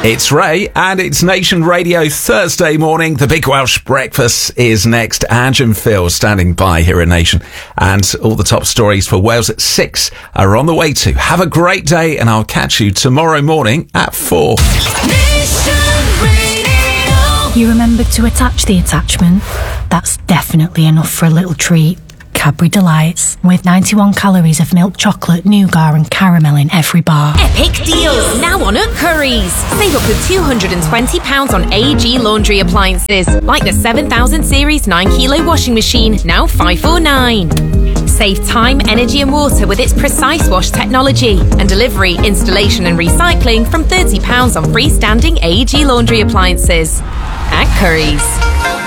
It's Ray, and it's Nation Radio Thursday morning. The Big Welsh Breakfast is next. Ange and Phil standing by here at Nation. And all the top stories for Wales at 6 are on the way too. Have a great day, and I'll catch you tomorrow morning at 4. You remembered to attach the attachment? That's definitely enough for a little treat. Cadbury Delights, with 91 calories of milk chocolate, nougat and caramel in every bar. Epic deals now on at Currys. Save up to £220 on AEG laundry appliances, like the 7000 series 9kg washing machine, now $549. Save time, energy and water with its Precise Wash technology, and delivery, installation and recycling from £30 on freestanding AEG laundry appliances. At Currys.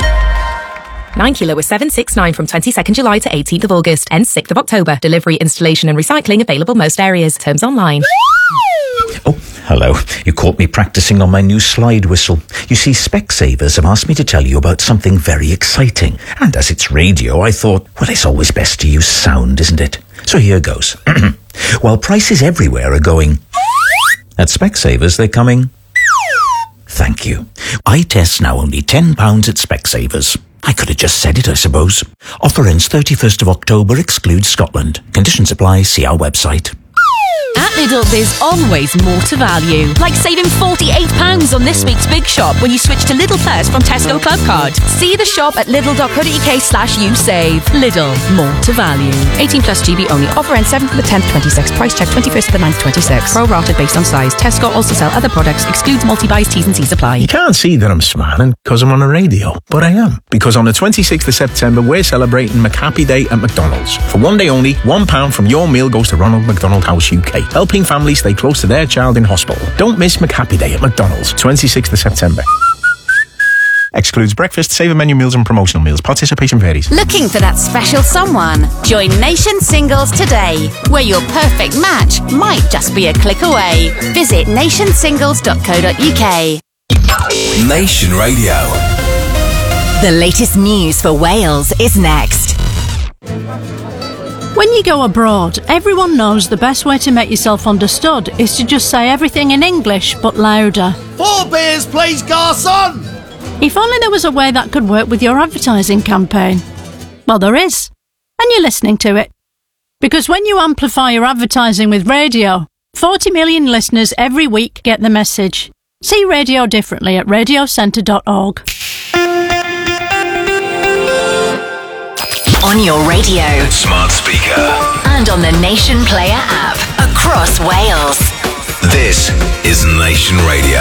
9kg was $769 from 22nd July to 18th of August. Ends 6th of October. Delivery, installation and recycling available most areas. Terms online. Oh, hello. You caught me practicing on my new slide whistle. You see, Specsavers have asked me to tell you about something very exciting. And as it's radio, I thought, well, it's always best to use sound, isn't it? So here goes. While prices everywhere are going, at Specsavers they're coming. Thank you. Eye tests now only £10 at Specsavers. I could have just said it, I suppose. Offer ends 31st of October, excludes Scotland. Conditions apply, see our website. At Lidl, there's always more to value. Like saving £48 on this week's Big Shop when you switch to Lidl Plus from Tesco Club Card. See the shop at lidl.co.uk/usave. Lidl, more to value. 18 plus GB only. Offer ends 7th of the 10th, 26. Price check 21st of the 9th, 26. Pro-rated based on size. Tesco also sell other products. Excludes multi-buys, T's and C's apply. You can't see that I'm smiling because I'm on a radio, but I am. Because on the 26th of September, we're celebrating McHappy Day at McDonald's. For one day only, £1 from your meal goes to Ronald McDonald House UK, helping families stay close to their child in hospital. Don't miss McHappy Day at McDonald's, 26th of September. Excludes breakfast, saver menu meals and promotional meals. Participation varies. Looking for that special someone? Join Nation Singles today, where your perfect match might just be a click away. Visit nationsingles.co.uk. Nation Radio. The latest news for Wales is next. When you go abroad, everyone knows the best way to make yourself understood is to just say everything in English, but louder. 4 beers, please, garçon! If only there was a way that could work with your advertising campaign. Well, there is. And you're listening to it. Because when you amplify your advertising with radio, 40 million listeners every week get the message. See radio differently at radiocentre.org. On your radio, smart speaker, and on the Nation Player app across Wales. This is Nation Radio.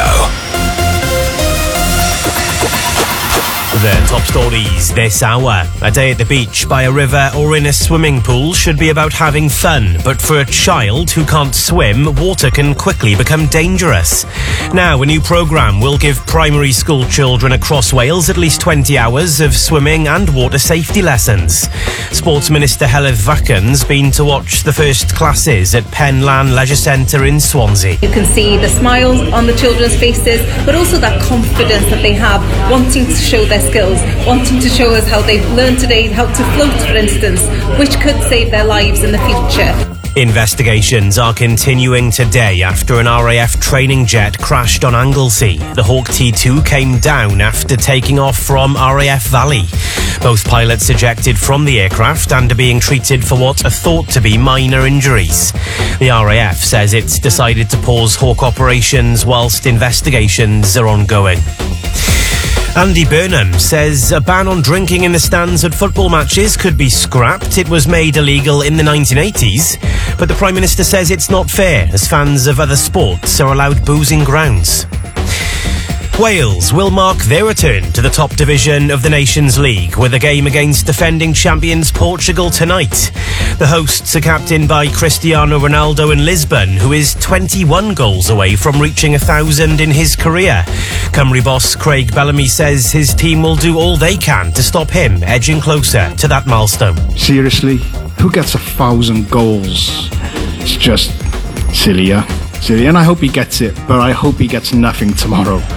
The top stories this hour. A day at the beach, by a river or in a swimming pool should be about having fun, but for a child who can't swim, water can quickly become dangerous. Now, a new programme will give primary school children across Wales at least 20 hours of swimming and water safety lessons. Sports Minister Heledd Vacan's been to watch the first classes at Penlan Leisure Centre in Swansea. You can see the smiles on the children's faces, but also that confidence that they have, wanting to show their skills, wanting to show us how they've learned today how to float, for instance, which could save their lives in the future. Investigations are continuing today after an RAF training jet crashed on Anglesey. The Hawk T2 came down after taking off from RAF Valley. Both pilots ejected from the aircraft and are being treated for what are thought to be minor injuries. The RAF says it's decided to pause Hawk operations whilst investigations are ongoing. Andy Burnham says a ban on drinking in the stands at football matches could be scrapped. It was made illegal in the 1980s, but the Prime Minister says it's not fair as fans of other sports are allowed boozing grounds. Wales will mark their return to the top division of the Nations League with a game against defending champions Portugal tonight. The hosts are captained by Cristiano Ronaldo in Lisbon, who is 21 goals away from reaching 1,000 in his career. Cymru boss Craig Bellamy says his team will do all they can to stop him edging closer to that milestone. Seriously, who gets 1,000 goals? It's just silly, and I hope he gets it, but I hope he gets nothing tomorrow.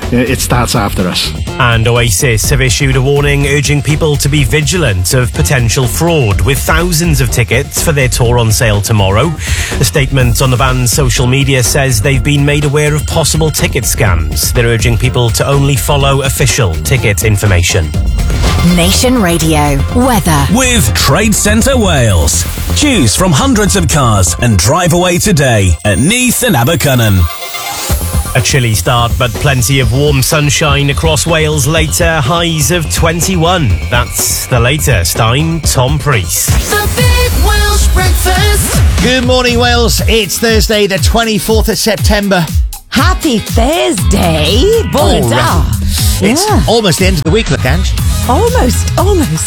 it starts after us. And Oasis have issued a warning urging people to be vigilant of potential fraud, with thousands of tickets for their tour on sale tomorrow. The statement on the band's social media says they've been made aware of possible ticket scams. They're urging people to only follow official ticket information. Nation Radio weather with Trade Centre Wales. Choose from hundreds of cars and drive away today at Neath and Abercynon. A chilly start, but plenty of warm sunshine across Wales later. Highs of 21. That's the latest. I'm Tom Priest. The Big Welsh Breakfast. Good morning, Wales. It's Thursday, the 24th of September. Happy Thursday. Bonjour. It's almost the end of the week, look, Ange. Almost.